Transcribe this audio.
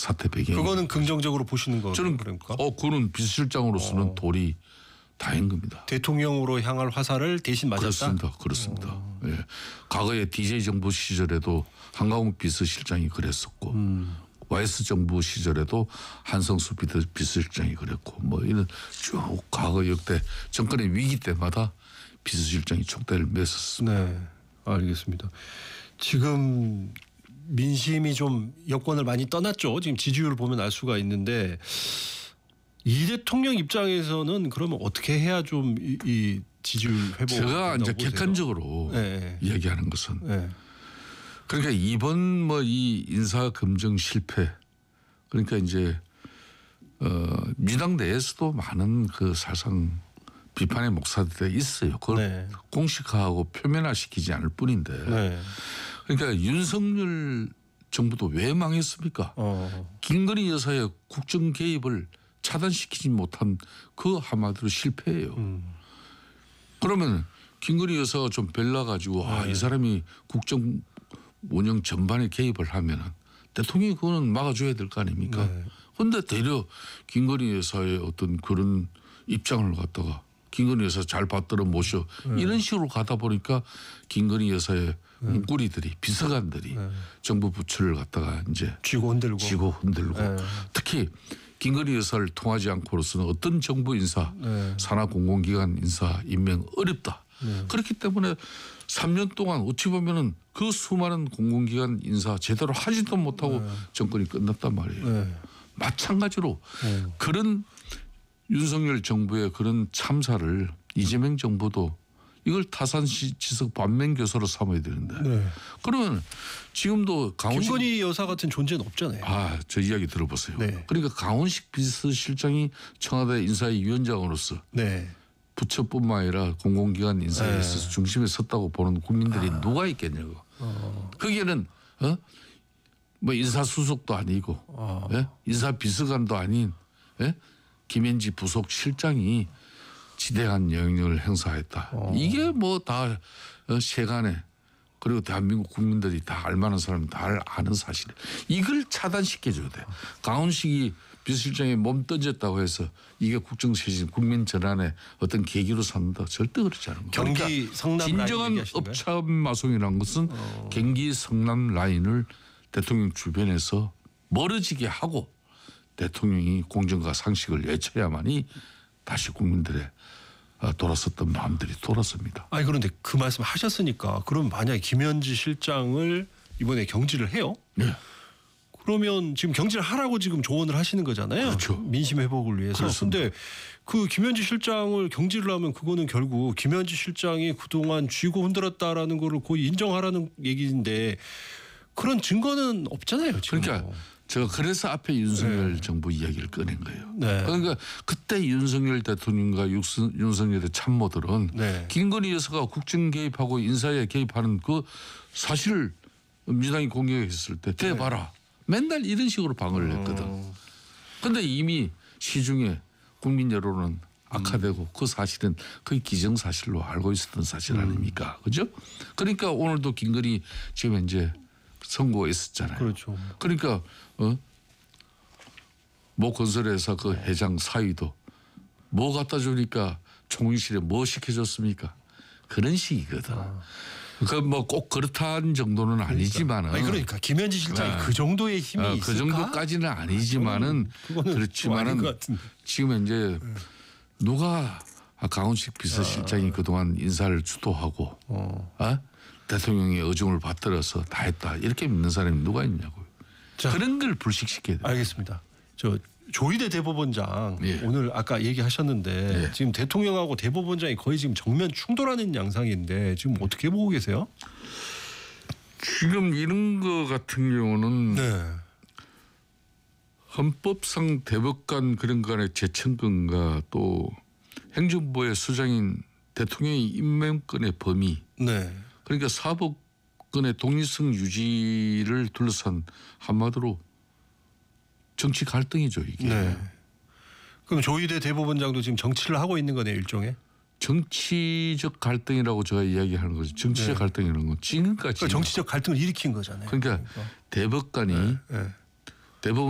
사태 배경. 그거는 긍정적으로 보시는 거예요? 저는 그러니까? 그는 비서실장으로서는 도리 다인 겁니다. 대통령으로 향할 화살을 대신 맞았다? 그렇습니다. 예. 과거에 DJ 정부 시절에도 한강욱 비서실장이 그랬었고 YS 정부 시절에도 한성수 비서실장이 그랬고 뭐 이런 쭉 과거 역대 정권의 위기 때마다 비서실장이 촉대를 맺었습니다. 네, 알겠습니다. 지금 민심이 좀 여권을 많이 떠났죠. 지금 지지율을 보면 알 수가 있는데 이 대통령 입장에서는 그러면 어떻게 해야 좀 이 지지율 회복? 제가 이제 객관적으로 네. 이야기하는 것은 네. 그러니까 이번 뭐 이 인사 검증 실패 그러니까 이제 민주당 내에서도 많은 그 사실상 비판의 목소리들이 있어요. 그걸 네. 공식화하고 표면화시키지 않을 뿐인데 네. 그러니까 윤석열 정부도 왜 망했습니까? 김건희 여사의 국정 개입을 차단시키지 못한 그 한마디로 실패예요. 그러면 김건희 여사가 좀 별나가지고 이 사람이 국정 운영 전반에 개입을 하면은 대통령이 그거는 막아줘야 될 거 아닙니까? 그런데 되려 김건희 여사의 어떤 그런 입장을 갖다가 김건희 여사 잘 받들어 모셔 이런 식으로 가다 보니까 김건희 여사의 문고리들이 비서관들이 정부 부처를 갖다가 이제 쥐고 흔들고 특히 김건희 여사를 통하지 않고로서는 어떤 정부 인사 산하 공공기관 인사 임명 어렵다. 그렇기 때문에 3년 동안 어찌 보면은 그 수많은 공공기관 인사 제대로 하지도 못하고 정권이 끝났단 말이에요. 마찬가지로 그런 윤석열 정부의 그런 참사를 이재명 정부도 이걸 타산지석 반면교사로 삼아야 되는데 그러면 지금도 김건희 여사 같은 존재는 없잖아요. 저 이야기 들어보세요. 그러니까 강훈식 비서실장이 청와대 인사위 위원장으로서 부처뿐만 아니라 공공기관 인사에 있어서 중심에 섰다고 보는 국민들이 누가 있겠냐고. 거기에는 뭐 인사수석도 아니고 인사비서관도 아닌 김현지 부속 실장이 지대한 영향력을 행사했다. 이게 뭐 다 세간에 그리고 대한민국 국민들이 다 알만한 사람이 다 아는 사실이에요. 이걸 차단시켜줘야 돼. 강훈식이 비서실장에 몸 던졌다고 해서 이게 국정쇄신 국민 전환의 어떤 계기로 삼는다. 절대 그렇지 않은 거예요. 경기 성남 진정한 라인 업차마송이라는 것은 경기 성남 라인을 대통령 주변에서 멀어지게 하고 대통령이 공정과 상식을 외쳐야만이 다시 국민들의 돌아섰던 마음들이 돌아섭니다. 그런데 그 말씀 하셨으니까 그럼 만약에 김현지 실장을 이번에 경질을 해요? 그러면 지금 경질을 하라고 지금 조언을 하시는 거잖아요. 그렇죠. 민심 회복을 위해서. 그런데 그 김현지 실장을 경질을 하면 그거는 결국 김현지 실장이 그동안 쥐고 흔들었다라는 거를 거의 인정하라는 얘기인데 그런 증거는 없잖아요. 지금. 그러니까 제가 그래서 앞에 윤석열 정부 이야기를 꺼낸 거예요. 그러니까 그때 윤석열 대통령과 윤석열의 참모들은 김건희 여사가 국정 개입하고 인사에 개입하는 그 사실을 민주당이 공격했을 때 대봐라. 맨날 이런 식으로 방어를 했거든. 그런데 이미 시중에 국민 여론은 악화되고 그 사실은 거의 기정사실로 알고 있었던 사실 아닙니까? 그죠? 그러니까 오늘도 김건희 지금 이제 선고가 있었잖아요. 그렇죠. 그러니까 모 건설회사 그 회장 사위도 뭐 갖다 주니까 총리실에 뭐 시켜줬습니까? 그런 식이거든. 그 뭐 꼭 그렇다는 정도는 아니지만은. 그러니까 김현지 실장이 그 정도의 힘이 있을까? 그 정도까지는 아니지만은 그렇지만은 지금 이제 누가 강훈식 비서실장이 그동안 인사를 주도하고 대통령의 의중을 받들어서 다 했다 이렇게 믿는 사람이 누가 있냐고요. 그런 걸 불식시켜야 돼요. 알겠습니다. 조희대 대법원장 오늘 아까 얘기하셨는데 지금 대통령하고 대법원장이 거의 지금 정면 충돌하는 양상인데 지금 어떻게 보고 계세요? 지금 이런 거 같은 경우는 헌법상 대법관 그런 간의 재청권과 또 행정부의 수장인 대통령의 임명권의 범위 그러니까 사법권의 독립성 유지를 둘러싼 한마디로 정치 갈등이죠 이게. 그럼 조희대 대법원장도 지금 정치를 하고 있는 거네요 일종의. 정치적 갈등이라고 제가 이야기하는 거죠. 정치적 갈등이라는 건 지금까지. 그러니까 정치적 갈등을 일으킨 거잖아요. 그러니까 대법관이 대법원